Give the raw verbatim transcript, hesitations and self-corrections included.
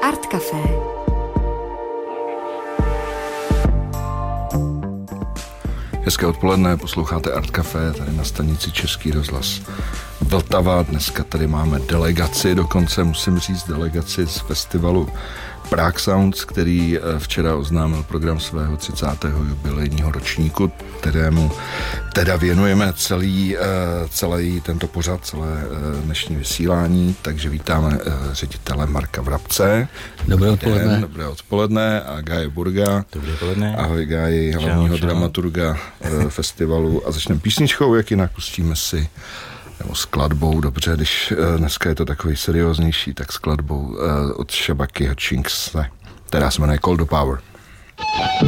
Art Café. Hezké odpoledne, posloucháte Art Café tady na stanici Český rozhlas Vltava. Dneska tady máme delegaci, dokonce musím říct delegaci z festivalu Prague Sounds, který včera oznámil program svého třicátého jubilejního ročníku, kterému teda věnujeme celý, celý tento pořad, celé dnešní vysílání, takže vítáme ředitele Marka Vrabce. Dobré odpoledne. Den, dobré odpoledne a Gaje Burga. Dobré odpoledne. Ahoj Gaji, hlavního čau, dramaturga čau. festivalu. A začneme písničkou, jak jinak pustíme si nebo skladbou, dobře, když dneska je to takový serióznější, tak skladbou od Shabaki Hutchinse, která se jmenuje Call the Power.